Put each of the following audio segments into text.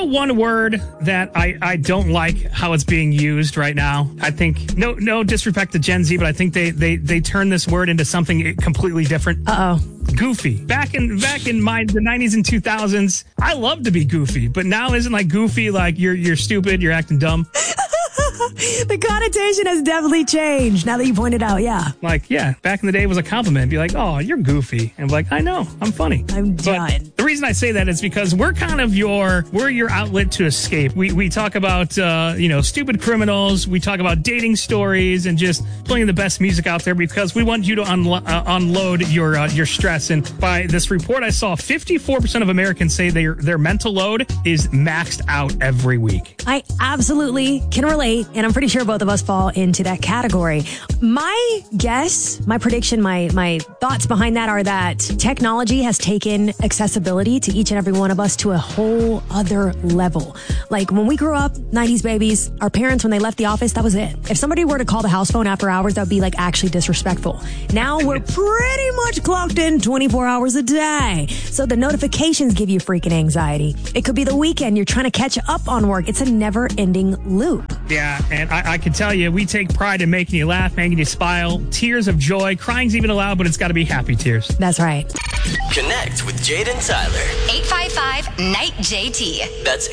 know one word that I don't like how it's being used right now? I think, no disrespect to Gen Z, but I think they turn this word into something completely different. Uh-oh. Goofy. Back in the 90s and 2000s, I loved to be goofy, but now isn't like goofy like you're stupid, you're acting dumb. The connotation has definitely changed now that you pointed out, yeah. Like, yeah, back in the day it was a compliment. Be like, oh, you're goofy. And like, I know, I'm funny. I'm done. But the reason I say that is because we're kind of your outlet to escape. We talk about, stupid criminals. We talk about dating stories and just playing the best music out there because we want you to unload your stress. And by this report I saw, 54% of Americans say their mental load is maxed out every week. I absolutely can relate, and I'm pretty sure both of us fall into that category. My guess, my prediction, my thoughts behind that are that technology has taken accessibility to each and every one of us to a whole other level. Like when we grew up, 90s babies, our parents, when they left the office, that was it. If somebody were to call the house phone after hours, that would be like actually disrespectful. Now we're pretty much clocked in 24 hours a day. So the notifications give you freaking anxiety. It could be the weekend. You're trying to catch up on work. It's a never-ending loop. Yeah, and I can tell you, we take pride in making you laugh, making you smile, tears of joy. Crying's even allowed, but it's got to be happy tears. That's right. Connect with Jade and Tyler. 855-NIGHT-JT. That's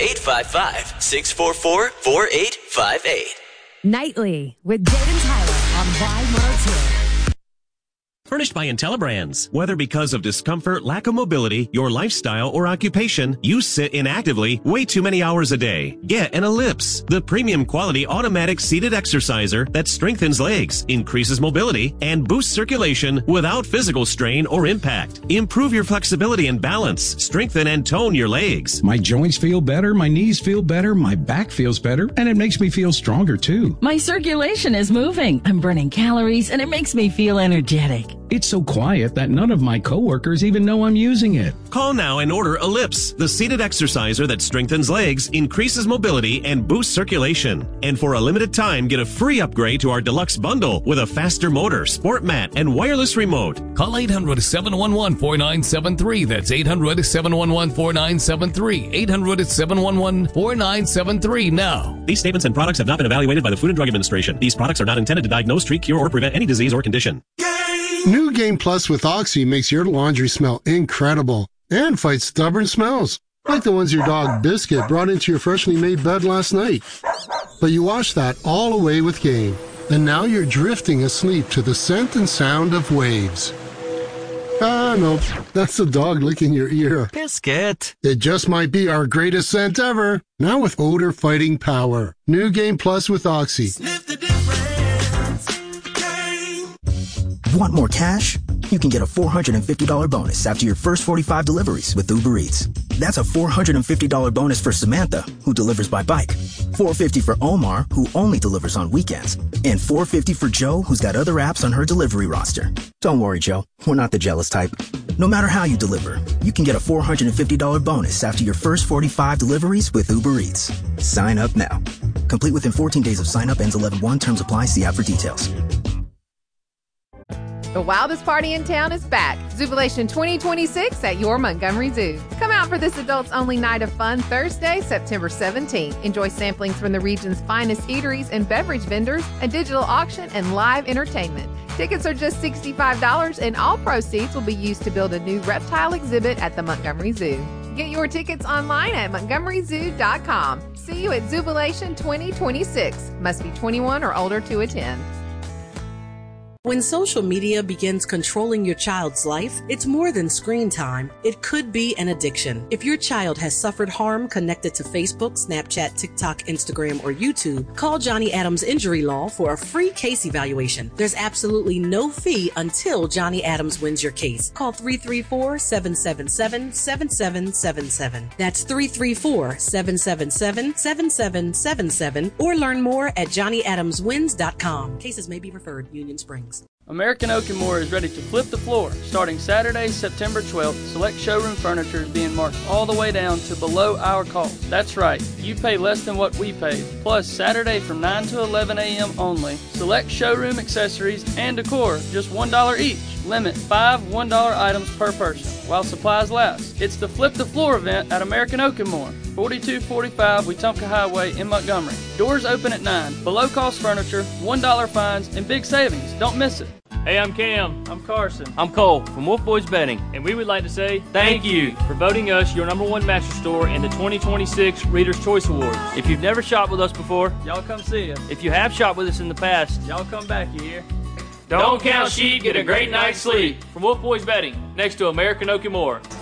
855-644-4858. Nightly with Jade and Tyler on Vibe 102. Furnished by IntelliBrands. Whether because of discomfort, lack of mobility, your lifestyle, or occupation, you sit inactively way too many hours a day. Get an Ellipse, the premium quality automatic seated exerciser that strengthens legs, increases mobility, and boosts circulation without physical strain or impact. Improve your flexibility and balance. Strengthen and tone your legs. My joints feel better, my knees feel better, my back feels better, and it makes me feel stronger too. My circulation is moving. I'm burning calories, and it makes me feel energetic. It's so quiet that none of my coworkers even know I'm using it. Call now and order Ellipse, the seated exerciser that strengthens legs, increases mobility, and boosts circulation. And for a limited time, get a free upgrade to our deluxe bundle with a faster motor, sport mat, and wireless remote. Call 800-711-4973. That's 800-711-4973. 800-711-4973 now. These statements and products have not been evaluated by the Food and Drug Administration. These products are not intended to diagnose, treat, cure, or prevent any disease or condition. New Game Plus with Oxy makes your laundry smell incredible and fights stubborn smells, like the ones your dog Biscuit brought into your freshly made bed last night. But you washed that all away with Game, and now you're drifting asleep to the scent and sound of waves. Ah, nope, that's the dog licking your ear. Biscuit. It just might be our greatest scent ever, now with odor-fighting power. New Game Plus with Oxy. Sniff the difference. Game. Want more cash? You can get a $450 bonus after your first 45 deliveries with Uber Eats. That's a $450 bonus for Samantha, who delivers by bike, $450 for Omar, who only delivers on weekends, and $450 for Joe, who's got other apps on her delivery roster. Don't worry, Joe. We're not the jealous type. No matter how you deliver, you can get a $450 bonus after your first 45 deliveries with Uber Eats. Sign up now. Complete within 14 days of sign up, ends 11/1. Terms apply. See app for details. The wildest party in town is back. Zubilation 2026 at your Montgomery Zoo. Come out for this adults-only night of fun Thursday, September 17th. Enjoy samplings from the region's finest eateries and beverage vendors, a digital auction, and live entertainment. Tickets are just $65, and all proceeds will be used to build a new reptile exhibit at the Montgomery Zoo. Get your tickets online at montgomeryzoo.com. See you at Zubilation 2026. Must be 21 or older to attend. When social media begins controlling your child's life, it's more than screen time. It could be an addiction. If your child has suffered harm connected to Facebook, Snapchat, TikTok, Instagram, or YouTube, call Johnny Adams Injury Law for a free case evaluation. There's absolutely no fee until Johnny Adams wins your case. Call 334-777-7777. That's 334-777-7777, or learn more at johnnyadamswins.com. Cases may be referred. Union Springs. American Oak & More is ready to flip the floor. Starting Saturday, September 12th, select showroom furniture is being marked all the way down to below our cost. That's right, you pay less than what we paid. Plus, Saturday from 9 to 11 a.m. only, select showroom accessories and decor, just $1 each. Limit 5 $1 items per person while supplies last. It's the Flip the Floor event at American Oak and More, 4245 Wetumpka Highway in Montgomery. Doors open at 9. Below cost furniture, $1 fines, and big savings. Don't miss it. Hey, I'm Cam. I'm Carson. I'm Cole from Wolf Boys Betting, and we would like to say thank you for voting us your #1 mattress store in the 2026 Reader's Choice Awards. If you've never shopped with us before, y'all come see us. If you have shopped with us in the past, y'all come back, you hear? Don't count sheep, get a great night's sleep. From Wolf Boys Betting, next to American Oak and More.